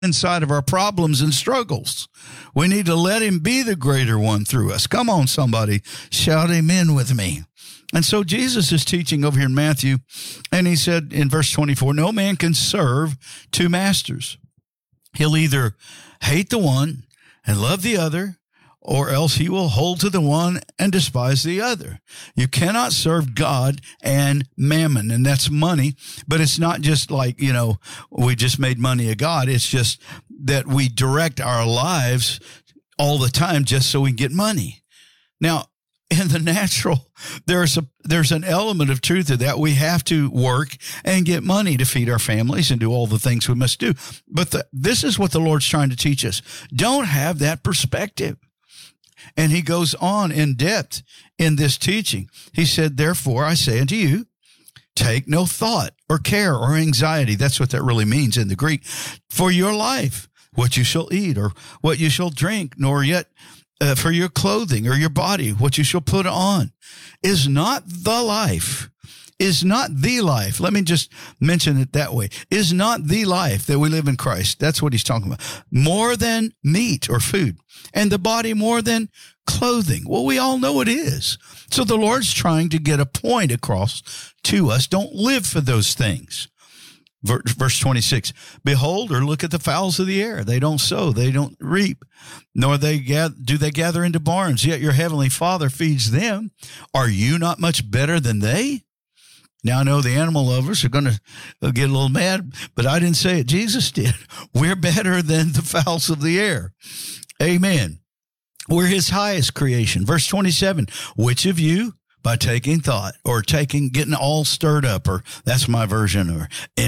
inside of our problems and struggles. We need to let him be the greater one through us. Come on, somebody, shout amen with me. And so Jesus is teaching over here in Matthew, and he said in verse 24, no man can serve two masters. He'll either hate the one and love the other, or else he will hold to the one and despise the other. You cannot serve God and mammon, and that's money. But it's not just like, we just made money a god. It's just that we direct our lives all the time just so we can get money. Now, in the natural, there's an element of truth to that. We have to work and get money to feed our families and do all the things we must do. But this is what the Lord's trying to teach us. Don't have that perspective. And he goes on in depth in this teaching. He said, therefore, I say unto you, take no thought or care or anxiety. That's what that really means in the Greek. For your life, what you shall eat or what you shall drink, nor yet for your clothing or your body, what you shall put on. Is not the life. Let me just mention it that way. Is not the life that we live in Christ. That's what he's talking about. More than meat or food, and the body more than clothing. Well, we all know it is. So the Lord's trying to get a point across to us. Don't live for those things. Verse 26, behold, or look at the fowls of the air. They don't sow, they don't reap, nor do they gather into barns, yet your heavenly Father feeds them. Are you not much better than they? Now, I know the animal lovers are going to get a little mad, but I didn't say it. Jesus did. We're better than the fowls of the air. Amen. We're his highest creation. Verse 27, which of you, by taking thought or getting all stirred up, or that's my version, or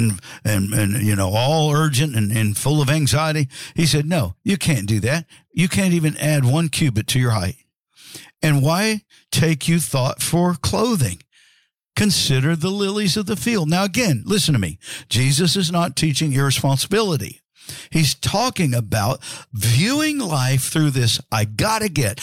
all urgent and full of anxiety. He said, no, you can't do that. You can't even add 1 cubit to your height. And why take you thought for clothing? Consider the lilies of the field. Now, again, listen to me. Jesus is not teaching irresponsibility. He's talking about viewing life through this, I gotta get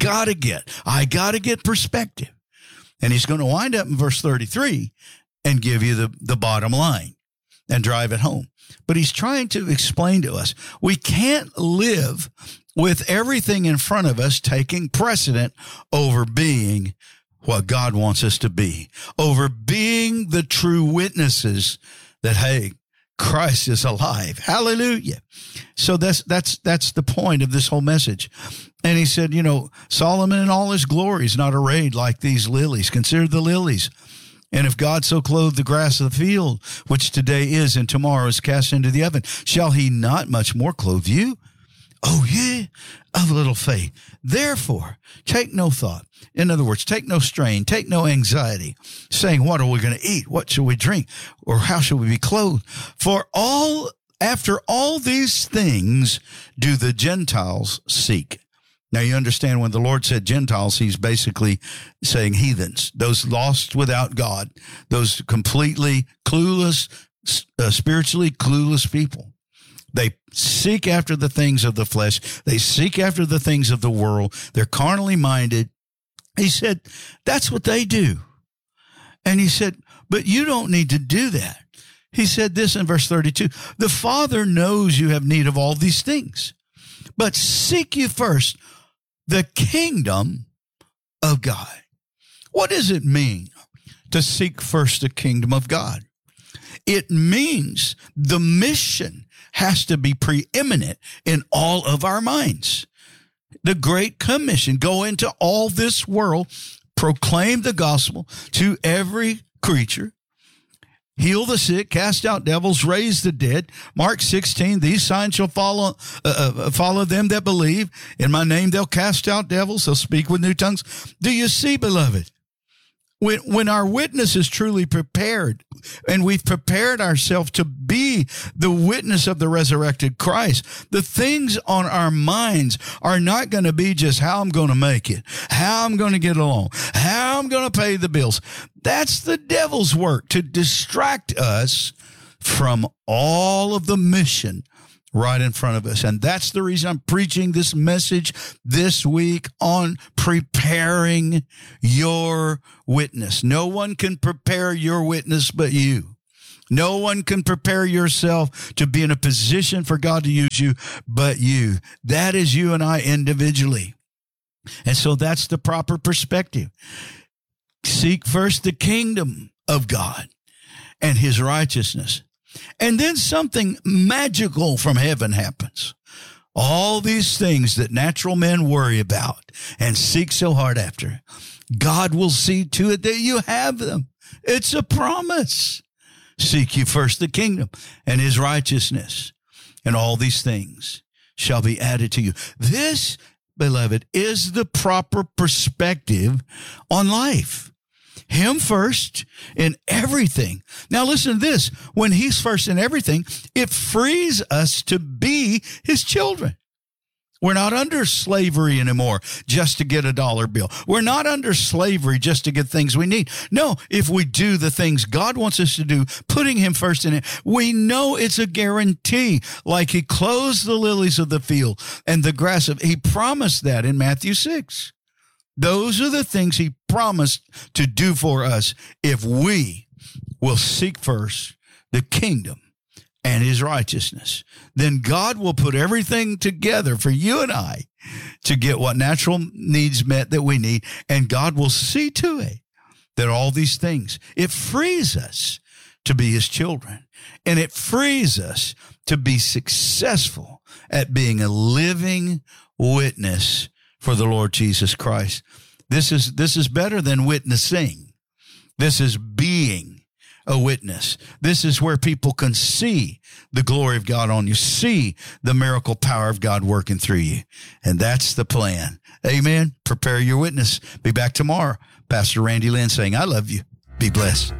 perspective. And he's going to wind up in verse 33 and give you the bottom line and drive it home. But he's trying to explain to us, we can't live with everything in front of us taking precedent over being what God wants us to be, over being the true witnesses that, hey, Christ is alive. Hallelujah. So that's the point of this whole message. And he said, Solomon in all his glory is not arrayed like these lilies. Consider the lilies. And if God so clothed the grass of the field, which today is and tomorrow is cast into the oven, shall he not much more clothe you? Oh, yeah, of little faith. Therefore, take no thought. In other words, take no strain, take no anxiety, saying, what are we going to eat? What shall we drink? Or how shall we be clothed? For after all these things do the Gentiles seek. Now, you understand when the Lord said Gentiles, he's basically saying heathens, those lost without God, those completely clueless, spiritually clueless people. They seek after the things of the flesh. They seek after the things of the world. They're carnally minded. He said, that's what they do. And he said, but you don't need to do that. He said this in verse 32, the Father knows you have need of all these things, but seek you first the kingdom of God. What does it mean to seek first the kingdom of God? It means the mission has to be preeminent in all of our minds. The Great Commission, go into all this world, proclaim the gospel to every creature, heal the sick, cast out devils, raise the dead. Mark 16, these signs shall follow them that believe. In my name they'll cast out devils, they'll speak with new tongues. Do you see, beloved? When our witness is truly prepared, and we've prepared ourselves to be the witness of the resurrected Christ, the things on our minds are not going to be just how I'm going to make it, how I'm going to get along, how I'm going to pay the bills. That's the devil's work, to distract us from all of the mission right in front of us. And that's the reason I'm preaching this message this week on preparing your witness. No one can prepare your witness but you. No one can prepare yourself to be in a position for God to use you but you. That is you and I individually. And so that's the proper perspective. Seek first the kingdom of God and his righteousness. And then something magical from heaven happens. All these things that natural men worry about and seek so hard after, God will see to it that you have them. It's a promise. Seek ye first the kingdom and his righteousness, and all these things shall be added to you. This, beloved, is the proper perspective on life. Him first in everything. Now listen to this. When he's first in everything, it frees us to be his children. We're not under slavery anymore just to get a dollar bill. We're not under slavery just to get things we need. No, if we do the things God wants us to do, putting him first in it, we know it's a guarantee. Like he clothes the lilies of the field and the grass he promised that in Matthew 6. Those are the things he promised to do for us if we will seek first the kingdom and his righteousness. Then God will put everything together for you and I to get what natural needs met that we need, and God will see to it that all these things, it frees us to be his children, and it frees us to be successful at being a living witness for the Lord Jesus Christ. This is better than witnessing. This is being a witness. This is where people can see the glory of God on you, see the miracle power of God working through you. And that's the plan. Amen. Prepare your witness. Be back tomorrow. Pastor Randy Lynn saying, I love you. Be blessed.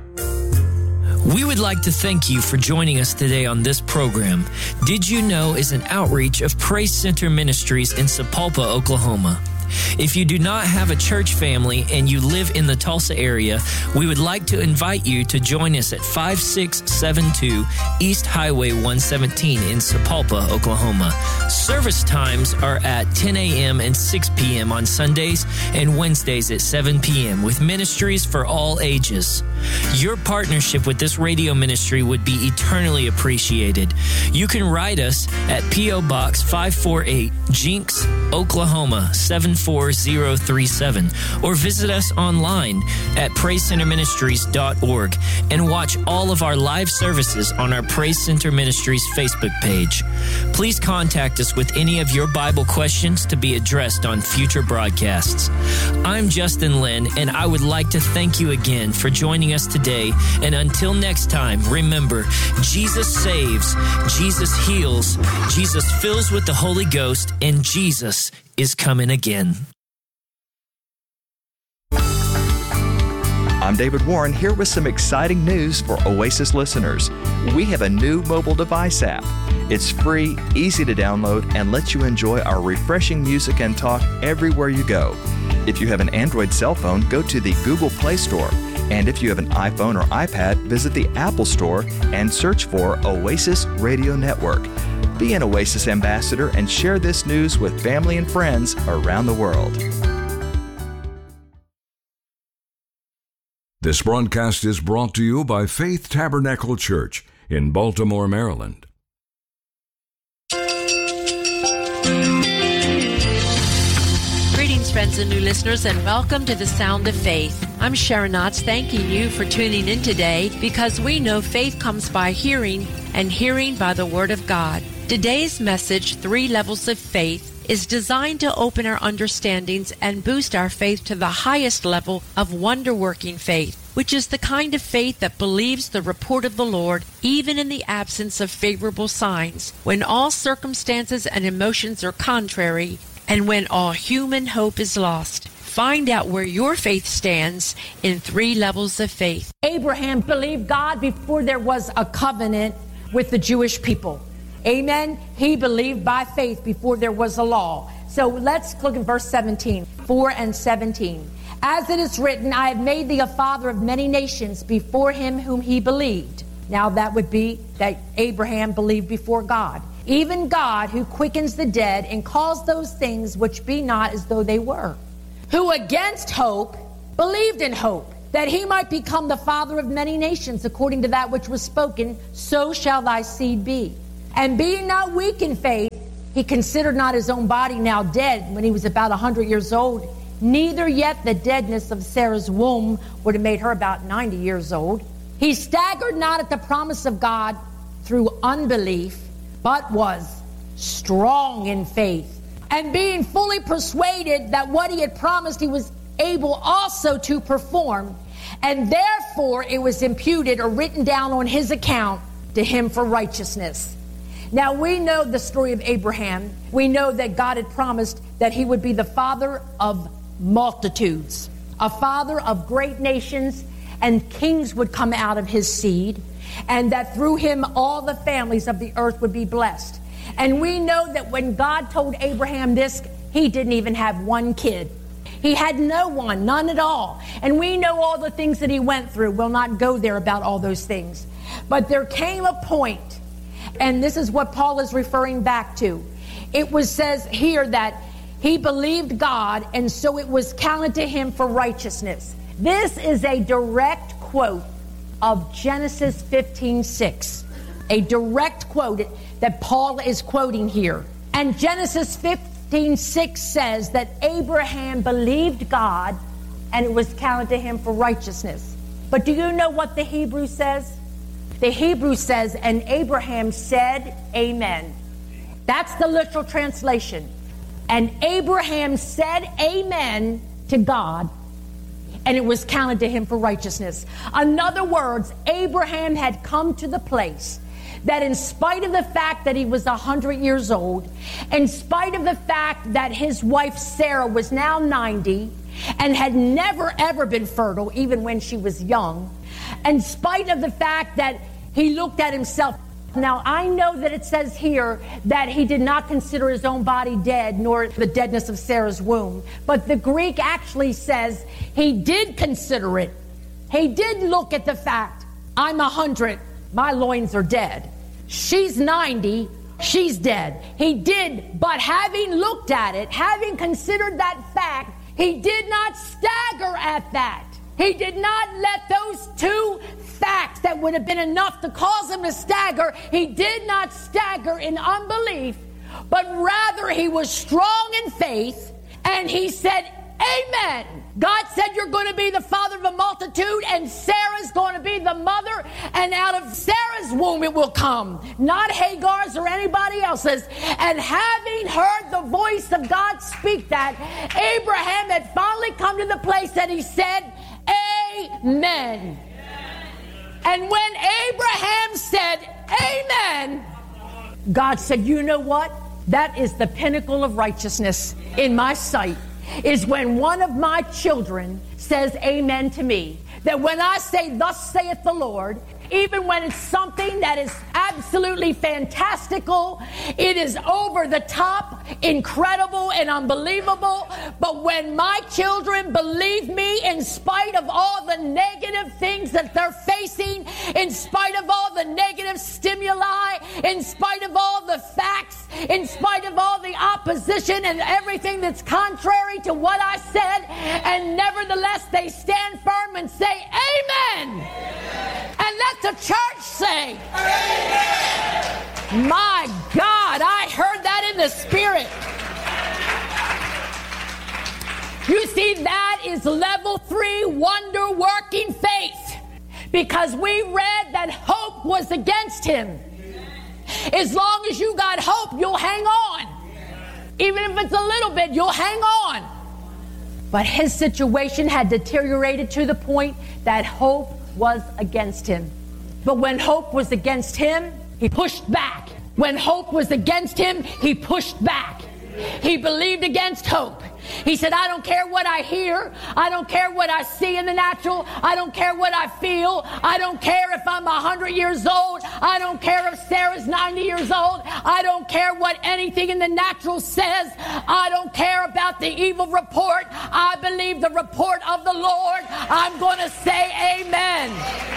We would like to thank you for joining us today on this program. Did You Know is an outreach of Praise Center Ministries in Sapulpa, Oklahoma. If you do not have a church family and you live in the Tulsa area, we would like to invite you to join us at 5672 East Highway 117 in Sapulpa, Oklahoma. Service times are at 10 a.m. and 6 p.m. on Sundays and Wednesdays at 7 p.m. with ministries for all ages. Your partnership with this radio ministry would be eternally appreciated. You can write us at P.O. Box 548, Jinx, Oklahoma 74037, or visit us online at PraiseCenterMinistries.org and watch all of our live services on our Praise Center Ministries Facebook page. Please contact us with any of your Bible questions to be addressed on future broadcasts. I'm Justin Lynn, and I would like to thank you again for joining us today. And until next time, remember, Jesus saves, Jesus heals, Jesus fills with the Holy Ghost, and Jesus is coming again. I'm David Warren here with some exciting news for Oasis listeners. We have a new mobile device app. It's free, easy to download, and lets you enjoy our refreshing music and talk everywhere you go. If you have an Android cell phone, go to the Google Play Store. And if you have an iPhone or iPad, visit the Apple Store and search for Oasis Radio Network. Be an Oasis ambassador and share this news with family and friends around the world. This broadcast is brought to you by Faith Tabernacle Church in Baltimore, Maryland. Greetings, friends and new listeners, and welcome to the Sound of Faith. I'm Sharon Knotts, thanking you for tuning in today, because we know faith comes by hearing, and hearing by the Word of God. Today's message, 3 Levels of Faith, is designed to open our understandings and boost our faith to the highest level of wonder-working faith, which is the kind of faith that believes the report of the Lord even in the absence of favorable signs, when all circumstances and emotions are contrary, and when all human hope is lost. Find out where your faith stands in 3 Levels of Faith. Abraham believed God before there was a covenant with the Jewish people. Amen. He believed by faith before there was a law. So let's look at verse 17, 4 and 17. As it is written, I have made thee a father of many nations before him whom he believed. Now that would be that Abraham believed before God. Even God who quickens the dead and calls those things which be not as though they were. Who against hope believed in hope, that he might become the father of many nations, according to that which was spoken, so shall thy seed be. And being not weak in faith, he considered not his own body now dead when he was about 100 years old, neither yet the deadness of Sarah's womb would have made her about 90 years old. He staggered not at the promise of God through unbelief, but was strong in faith, and being fully persuaded that what he had promised he was able also to perform, and therefore it was imputed or written down on his account to him for righteousness. Now we know the story of Abraham. We know that God had promised that he would be the father of multitudes, a father of great nations, and kings would come out of his seed, and that through him all the families of the earth would be blessed. And we know that when God told Abraham this, he didn't even have one kid. He had no one, none at all. And we know all the things that he went through. We'll not go there about all those things. But there came a point, and this is what Paul is referring back to. It was says here that he believed God, and so it was counted to him for righteousness. This is a direct quote of Genesis 15:6. A direct quote that Paul is quoting here. And Genesis 15:6 says that Abraham believed God, and it was counted to him for righteousness. But do you know what the Hebrew says? The Hebrew says, and Abraham said, Amen. That's the literal translation. And Abraham said amen to God, and it was counted to him for righteousness. In other words, Abraham had come to the place that in spite of the fact that he was 100 years old, in spite of the fact that his wife Sarah was now 90 and had never ever been fertile, even when she was young, in spite of the fact that he looked at himself. Now, I know that it says here that he did not consider his own body dead, nor the deadness of Sarah's womb. But the Greek actually says he did consider it. He did look at the fact, I'm 100, my loins are dead. She's 90, she's dead. He did, but having looked at it, having considered that fact, he did not stagger at that. He did not let those two facts that would have been enough to cause him to stagger, he did not stagger in unbelief, but rather he was strong in faith, and he said, Amen. God said you're going to be the father of a multitude, and Sarah's going to be the mother, and out of Sarah's womb it will come, not Hagar's or anybody else's. And having heard the voice of God speak that, Abraham had finally come to the place that he said, Amen. And when Abraham said, Amen, God said, you know what? That is the pinnacle of righteousness in my sight, is when one of my children says amen to me. That when I say, thus saith the Lord, even when it's something that is absolutely fantastical, it is over the top, incredible, and unbelievable. But when my children believe me in spite of all the negative things that they're facing, in spite of all the negative stimuli, in spite of all the facts, in spite of all the opposition and everything that's contrary to what I said, and nevertheless they stand firm and say, Amen. And let the church say, Amen. My God, I heard that in the spirit. You see, that is level 3 wonder-working faith, because we read that hope was against him. As long as you got hope, you'll hang on. Even if it's a little bit, you'll hang on. But his situation had deteriorated to the point that hope was against him. But when hope was against him, he pushed back. When hope was against him, he pushed back. He believed against hope. He said, I don't care what I hear. I don't care what I see in the natural. I don't care what I feel. I don't care if I'm 100 years old. I don't care if Sarah's 90 years old. I don't care what anything in the natural says. I don't care about the evil report. I believe the report of the Lord. I'm going to say amen.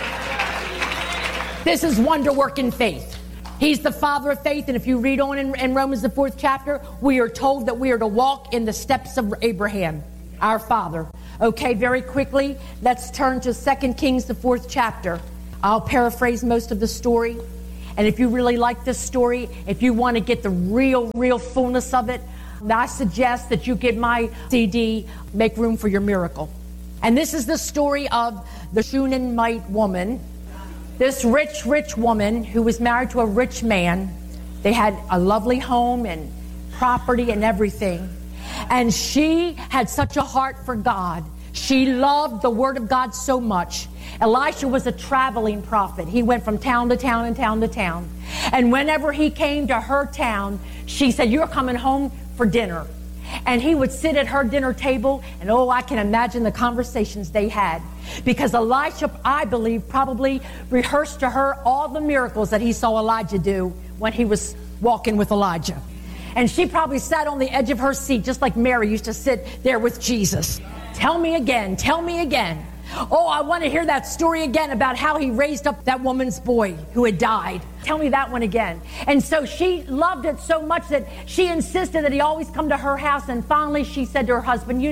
This is wonder-working faith. He's the father of faith, and if you read on in Romans, the 4th chapter, we are told that we are to walk in the steps of Abraham. our Father. Okay, very quickly, let's turn to 2 Kings, the 4th chapter. I'll paraphrase most of the story. And if you really like this story, if you want to get the real fullness of it, I suggest that you get my CD, Make Room for Your Miracle. And this is the story of the Shunammite woman. This rich woman who was married to a rich man. They had a lovely home and property and everything. And she had such a heart for God. She loved the Word of God so much. Elisha was a traveling prophet. He went from town to town and town to town. And whenever he came to her town, she said, "You're coming home for dinner." And he would sit at her dinner table, and I can imagine the conversations they had. Because Elisha, I believe, probably rehearsed to her all the miracles that he saw Elijah do when he was walking with Elijah. And she probably sat on the edge of her seat, just like Mary used to sit there with Jesus. Tell me again, tell me again. Oh, I want to hear that story again about how he raised up that woman's boy who had died. Tell me that one again. And so she loved it so much that she insisted that he always come to her house. And finally she said to her husband,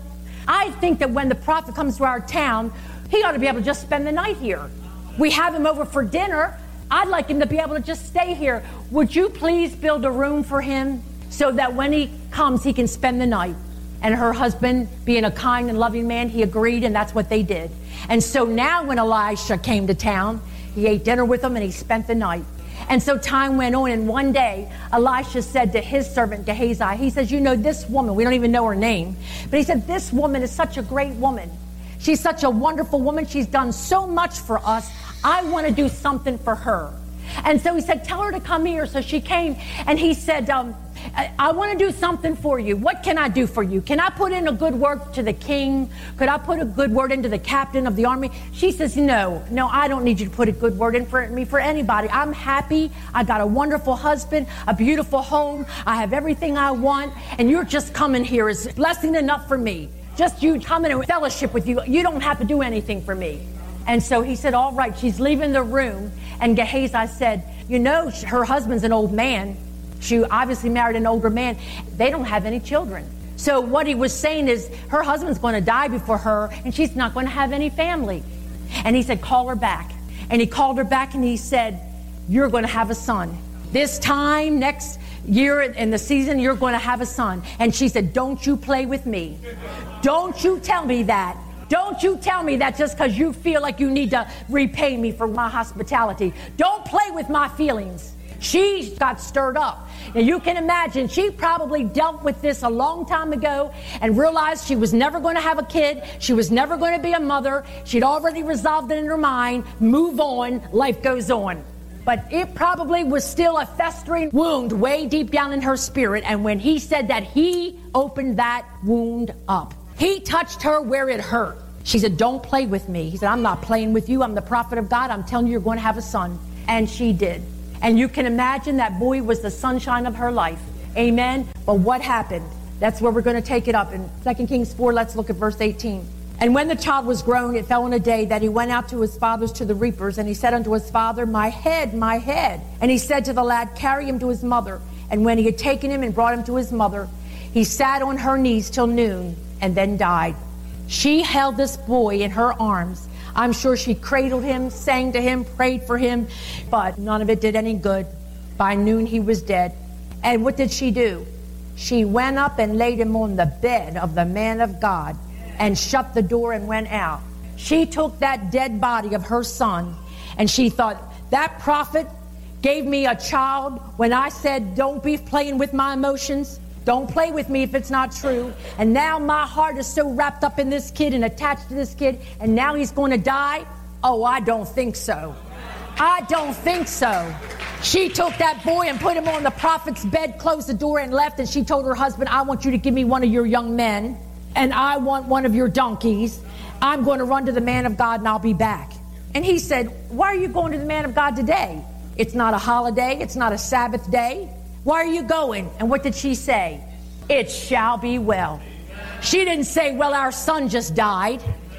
I think that when the prophet comes to our town, he ought to be able to just spend the night here. We have him over for dinner. I'd like him to be able to just stay here. Would you please build a room for him so that when he comes, he can spend the night? And her husband, being a kind and loving man, he agreed, and that's what they did. And so now when Elisha came to town, he ate dinner with them and he spent the night. And so time went on, and one day Elisha said to his servant Gehazi, he says, this woman, we don't even know her name, but he said, this woman is such a great woman. She's such a wonderful woman. She's done so much for us. I want to do something for her. And so he said, tell her to come here. So she came, and he said, I want to do something for you. What can I do for you? Can I put in a good word to the king? Could I put a good word into the captain of the army? She says, no, I don't need you to put a good word in for me for anybody. I'm happy. I got a wonderful husband, a beautiful home. I have everything I want. And you're just coming here is blessing enough for me. Just you coming and fellowship with you. You don't have to do anything for me. And so he said, all right. She's leaving the room. And Gehazi said, her husband's an old man. She obviously married an older man. They don't have any children. So what he was saying is her husband's going to die before her, and she's not going to have any family. And he said, call her back. And he called her back, and he said, you're going to have a son. This time, next year in the season, you're going to have a son. And she said, don't you play with me. Don't you tell me that. Don't you tell me that just because you feel like you need to repay me for my hospitality. Don't play with my feelings. She got stirred up. Now you can imagine she probably dealt with this a long time ago and realized she was never going to have a kid. She was never going to be a mother. She'd already resolved it in her mind. Move on. Life goes on. But it probably was still a festering wound way deep down in her spirit. And when he said that, he opened that wound up. He touched her where it hurt. She said, don't play with me. He said, I'm not playing with you. I'm the prophet of God. I'm telling you, you're going to have a son. And she did. And you can imagine that boy was the sunshine of her life. Amen. But what happened? That's where we're going to take it up. In 2 Kings 4, let's look at verse 18. And when the child was grown, it fell on a day that he went out to his fathers to the reapers. And he said unto his father, my head, my head. And he said to the lad, carry him to his mother. And when he had taken him and brought him to his mother, he sat on her knees till noon and then died. She held this boy in her arms. I'm sure she cradled him, sang to him, prayed for him, but none of it did any good. By noon, he was dead. And what did she do? She went up and laid him on the bed of the man of God and shut the door and went out. She took that dead body of her son and she thought, that prophet gave me a child when I said, don't be playing with my emotions. Don't play with me if it's not true. And now my heart is so wrapped up in this kid and attached to this kid, and now he's going to die? Oh, I don't think so. I don't think so. She took that boy and put him on the prophet's bed, closed the door and left, and she told her husband, I want you to give me one of your young men, and I want one of your donkeys. I'm going to run to the man of God and I'll be back. And he said, why are you going to the man of God today? It's not a holiday. It's not a Sabbath day. Why are you going? And what did she say? It shall be well. She didn't say, well, our son just died.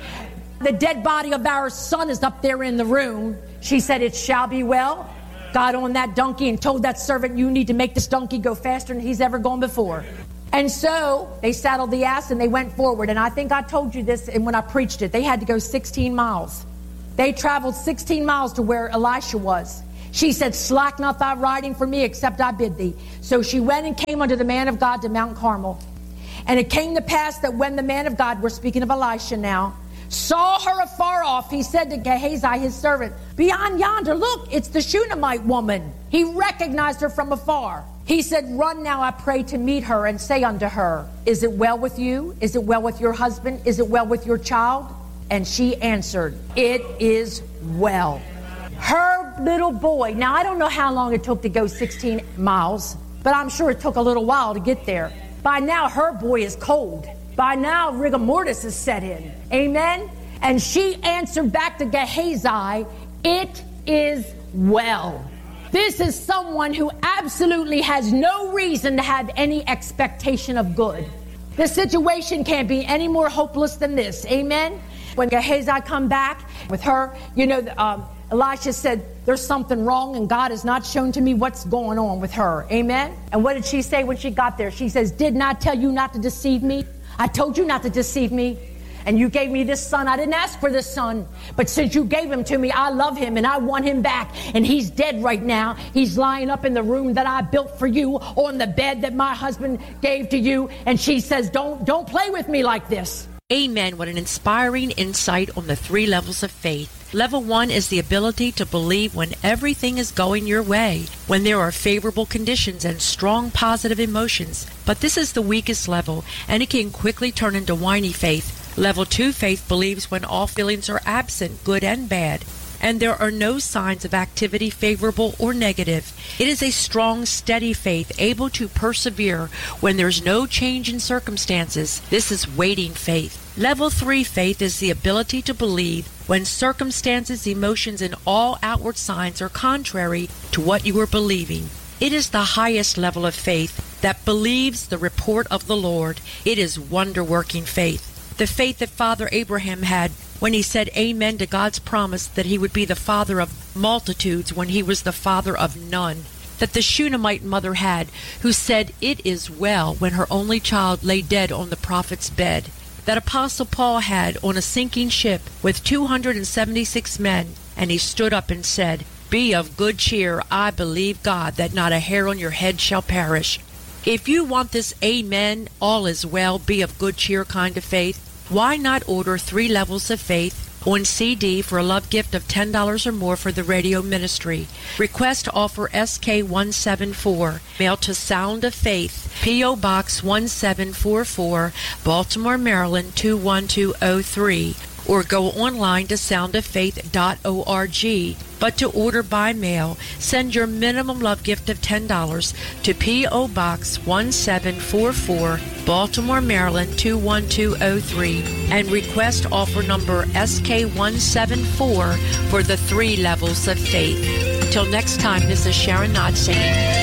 The dead body of our son is up there in the room. She said, it shall be well. Got on that donkey and told that servant, you need to make this donkey go faster than he's ever gone before. And so they saddled the ass and they went forward. And I think I told you this when I preached it. They had to go 16 miles. They traveled 16 miles to where Elisha was. She said, slack not thy riding for me, except I bid thee. So she went and came unto the man of God to Mount Carmel. And it came to pass that when the man of God, we're speaking of Elisha now, saw her afar off, he said to Gehazi, his servant, beyond yonder, look, it's the Shunammite woman. He recognized her from afar. He said, run now, I pray, to meet her and say unto her, is it well with you? Is it well with your husband? Is it well with your child? And she answered, it is well. Her little boy, now I don't know how long it took to go 16 miles, but I'm sure it took a little while to get there. By now, her boy is cold. By now, rigor mortis is set in. Amen? And she answered back to Gehazi, it is well. This is someone who absolutely has no reason to have any expectation of good. The situation can't be any more hopeless than this. Amen? When Gehazi come back with her, Elisha said, there's something wrong and God has not shown to me what's going on with her. Amen? And what did she say when she got there? She says, did not tell you not to deceive me? I told you not to deceive me. And you gave me this son. I didn't ask for this son. But since you gave him to me, I love him and I want him back. And he's dead right now. He's lying up in the room that I built for you, on the bed that my husband gave to you. And she says, don't play with me like this. Amen. What an inspiring insight on the 3 levels of faith. Level 1 is the ability to believe when everything is going your way, when there are favorable conditions and strong positive emotions. But this is the weakest level, and it can quickly turn into whiny faith. Level 2 faith believes when all feelings are absent, good and bad, and there are no signs of activity, favorable or negative. It is a strong, steady faith, able to persevere when there's no change in circumstances. This is waiting faith. Level 3 faith is the ability to believe when circumstances, emotions, and all outward signs are contrary to what you are believing. It is the highest level of faith that believes the report of the Lord. It is wonder-working faith. The faith that Father Abraham had when he said amen to God's promise that he would be the father of multitudes when he was the father of none. That the Shunammite mother had, who said, it is well, when her only child lay dead on the prophet's bed. That Apostle Paul had on a sinking ship with 276 men, and he stood up and said, be of good cheer, I believe God, that not a hair on your head shall perish. If you want this amen, all is well, be of good cheer kind of faith, why not order 3 levels of faith on CD for a love gift of $10 or more for the radio ministry? Request offer SK174, mail to Sound of Faith, P.O. Box 1744, Baltimore, Maryland 21203. Or go online to soundoffaith.org. But to order by mail, send your minimum love gift of $10 to P.O. Box 1744, Baltimore, Maryland 21203, and request offer number SK174 for the 3 levels of faith. Until next time, this is Sharon Knott saying,